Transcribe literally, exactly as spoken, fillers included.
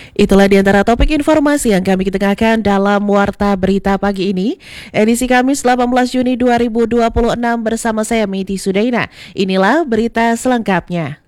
Itulah di antara topik informasi yang kami ketengahkan dalam Warta Berita pagi ini, edisi Kamis delapan belas Juni dua ribu dua puluh enam bersama saya Miti Sudaina. Inilah berita selengkapnya.